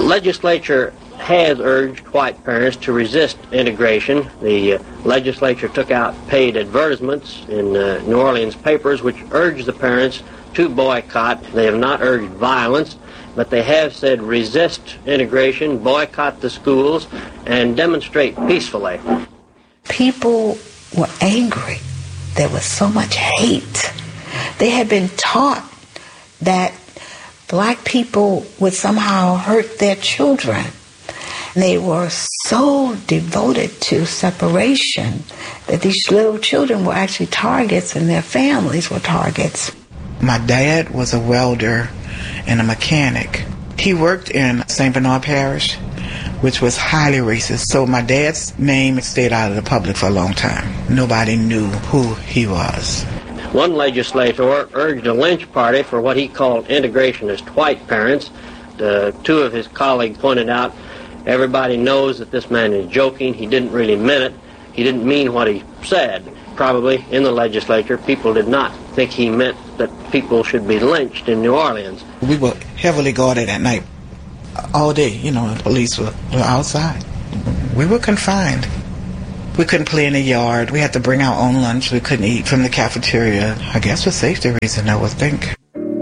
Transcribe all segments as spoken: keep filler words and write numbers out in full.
legislature has urged white parents to resist integration. The uh, legislature took out paid advertisements in uh, New Orleans papers which urged the parents to boycott. They have not urged violence, but they have said resist integration, boycott the schools, and demonstrate peacefully. People were angry. There was so much hate. They had been taught that black people would somehow hurt their children. They were so devoted to separation that these little children were actually targets and their families were targets. My dad was a welder and a mechanic. He worked in Saint Bernard Parish, which was highly racist. So my dad's name stayed out of the public for a long time. Nobody knew who he was. One legislator urged a lynch party for what he called integrationist white parents. The two of his colleagues pointed out, everybody knows that this man is joking. He didn't really mean it. He didn't mean what he said. Probably in the legislature, people did not think he meant that people should be lynched in New Orleans. We were heavily guarded at night. All day, you know, the police were, were outside. We were confined. We couldn't play in the yard. We had to bring our own lunch. We couldn't eat from the cafeteria. I guess for safety reasons, I would think.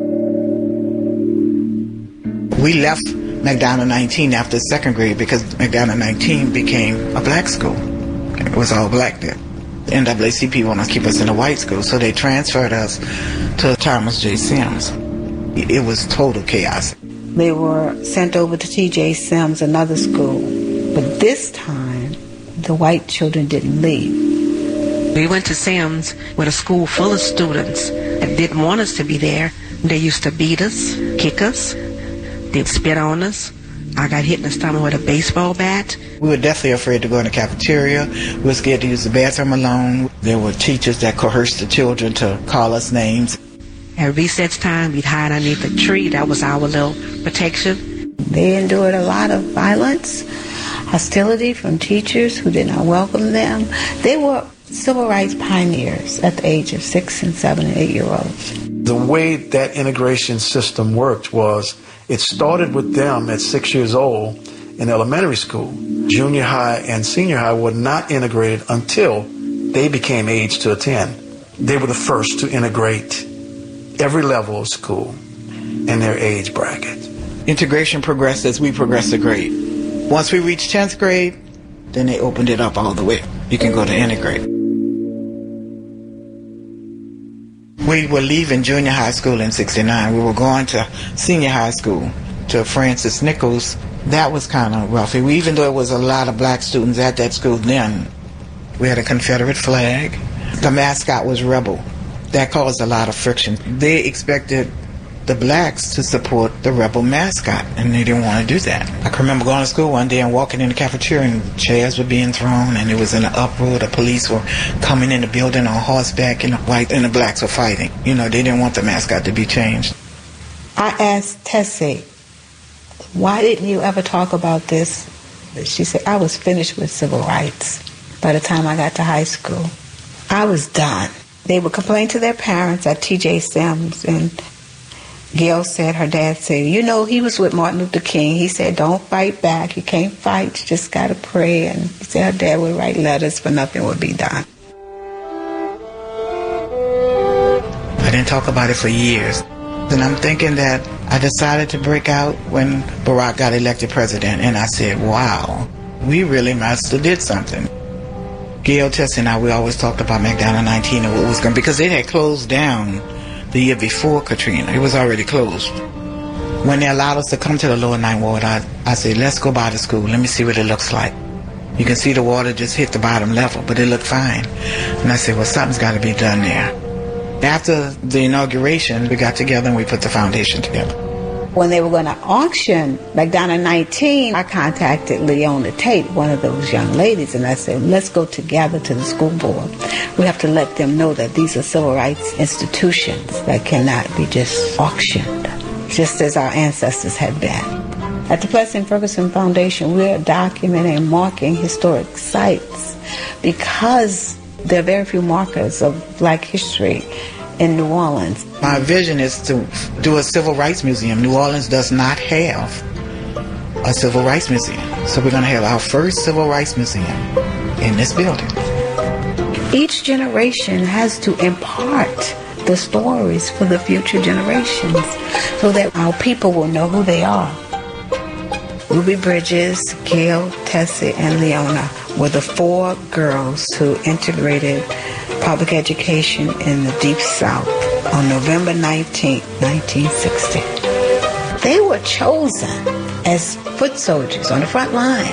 We left McDonald nineteen after second grade because McDonald nineteen became a black school. It was all black then. The N double A C P wanted to keep us in a white school, so they transferred us to Thomas J. Sims. It was total chaos. They were sent over to T J Sims, another school. But this time, the white children didn't leave. We went to Sims with a school full of students that didn't want us to be there. They used to beat us, kick us, they'd spit on us. I got hit in the stomach with a baseball bat. We were deathly afraid to go in the cafeteria. We were scared to use the bathroom alone. There were teachers that coerced the children to call us names. At recess time, we'd hide underneath a tree. That was our little protection. They endured a lot of violence, hostility from teachers who did not welcome them. They were civil rights pioneers at the age of six and seven and eight year olds. The way that integration system worked was it started with them at six years old in elementary school. Junior high and senior high were not integrated until they became age to attend. They were the first to integrate every level of school in their age bracket. Integration progressed as we progressed to grade. Once we reached tenth grade, then they opened it up all the way. You can go to integrate. We were leaving junior high school in sixty-nine. We were going to senior high school, to Francis Nichols. That was kind of rough. We, even though it was a lot of black students at that school then, we had a Confederate flag. The mascot was Rebel. That caused a lot of friction. They expected the blacks to support the Rebel mascot, and they didn't want to do that. I can remember going to school one day and walking in the cafeteria, and chairs were being thrown, and it was in an uproar. The police were coming in the building on horseback, and the white and the blacks were fighting. You know, they didn't want the mascot to be changed. I asked Tessie, why didn't you ever talk about this? She said, I was finished with civil rights by the time I got to high school. I was done. They would complain to their parents at T J Sims, and Gail said, her dad said, you know, he was with Martin Luther King. He said, don't fight back. You can't fight. You just got to pray. And he said her dad would write letters, but nothing would be done. I didn't talk about it for years. And I'm thinking that I decided to break out when Barack got elected president. And I said, wow, we really must have did something. Gail, Tessie, and I, we always talked about McDonald nineteen and what was going to, because it had closed down the year before Katrina. It was already closed. When they allowed us to come to the lower ninth ward, I, I said, let's go by the school. Let me see what it looks like. You can see the water just hit the bottom level, but it looked fine. And I said, well, something's got to be done there. After the inauguration, we got together and we put the foundation together. When they were going to auction McDonald nineteen, I contacted Leona Tate, one of those young ladies, and I said, let's go together to the school board. We have to let them know that these are civil rights institutions that cannot be just auctioned, just as our ancestors had been. At the Plessy and Ferguson Foundation, we're documenting and marking historic sites because there are very few markers of black history in New Orleans. My vision is to do a civil rights museum. New Orleans does not have a civil rights museum. So we're going to have our first civil rights museum in this building. Each generation has to impart the stories for the future generations so that our people will know who they are. Ruby Bridges, Gail, Tessie, and Leona were the four girls who integrated public education in the Deep South on November nineteenth, nineteen sixty. They were chosen as foot soldiers on the front line.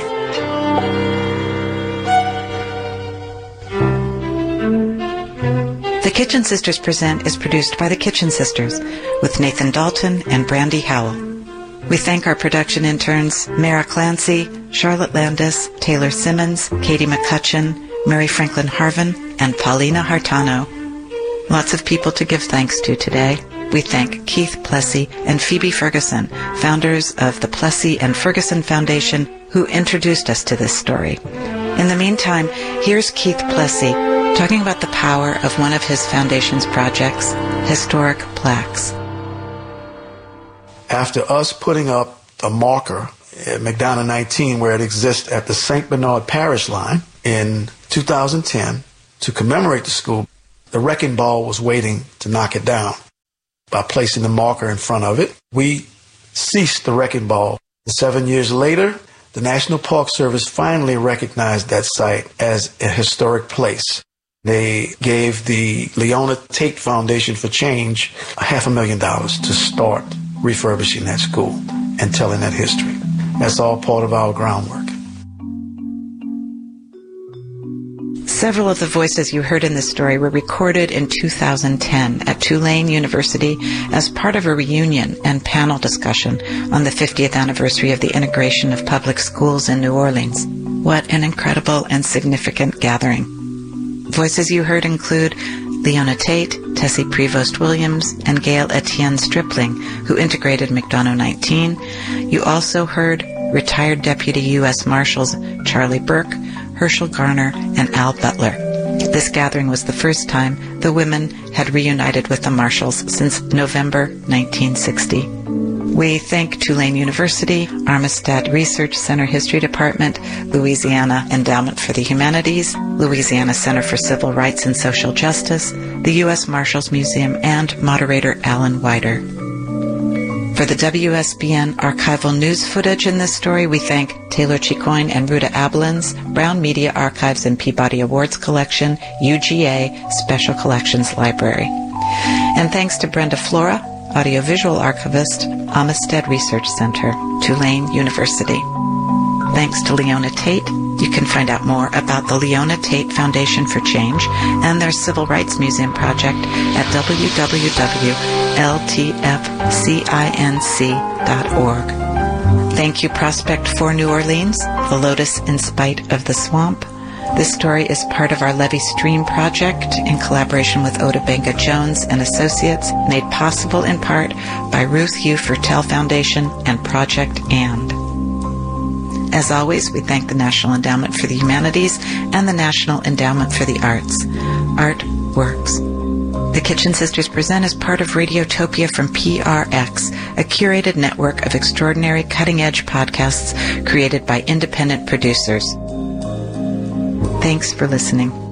The Kitchen Sisters Present is produced by the Kitchen Sisters with Nathan Dalton and Brandy Howell. We thank our production interns, Mara Clancy, Charlotte Landis, Taylor Simmons, Katie McCutcheon, Mary Franklin Harvin, and Paulina Hartano. Lots of people to give thanks to today. We thank Keith Plessy and Phoebe Ferguson, founders of the Plessy and Ferguson Foundation, who introduced us to this story. In the meantime, here's Keith Plessy talking about the power of one of his foundation's projects, historic plaques. After us putting up a marker at McDonough nineteen where it exists at the Saint Bernard Parish line in two thousand ten to commemorate the school, the wrecking ball was waiting to knock it down. By placing the marker in front of it, we ceased the wrecking ball. Seven years later, the National Park Service finally recognized that site as a historic place. They gave the Leona Tate Foundation for Change a half a million dollars to start refurbishing that school and telling that history. That's all part of our groundwork. Several of the voices you heard in this story were recorded in two thousand ten at Tulane University as part of a reunion and panel discussion on the fiftieth anniversary of the integration of public schools in New Orleans. What an incredible and significant gathering. Voices you heard include Leona Tate, Tessie Prevost Williams, and Gail Etienne Stripling, who integrated McDonough nineteen. You also heard retired Deputy U S Marshals Charlie Burke, Herschel Garner, and Al Butler. This gathering was the first time the women had reunited with the Marshals since November nineteen sixty. We thank Tulane University, Armistead Research Center History Department, Louisiana Endowment for the Humanities, Louisiana Center for Civil Rights and Social Justice, the U S Marshals Museum, and moderator Alan Wider. For the W S B N archival news footage in this story, we thank Taylor Chicoine and Ruta Ablins, Brown Media Archives and Peabody Awards Collection, U G A Special Collections Library. And thanks to Brenda Flora, Audiovisual Archivist, Amistad Research Center, Tulane University. Thanks to Leona Tate. You can find out more about the Leona Tate Foundation for Change and their Civil Rights Museum project at w w w dot l t f cinc dot org. Thank you, Prospect for New Orleans, the Lotus in Spite of the Swamp. This story is part of our Levee Stream project in collaboration with Oda Benga Jones and Associates, made possible in part by Ruth Hugh Fertel Foundation and Project And. As always, we thank the National Endowment for the Humanities and the National Endowment for the Arts. Art works. The Kitchen Sisters Present is part of Radiotopia from P R X, a curated network of extraordinary cutting-edge podcasts created by independent producers. Thanks for listening.